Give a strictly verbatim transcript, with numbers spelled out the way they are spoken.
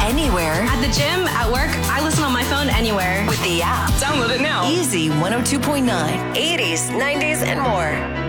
anywhere. At the gym, at work, I listen on my phone anywhere. With the app. Download it now. Easy one oh two point nine. eighties, nineties, and more.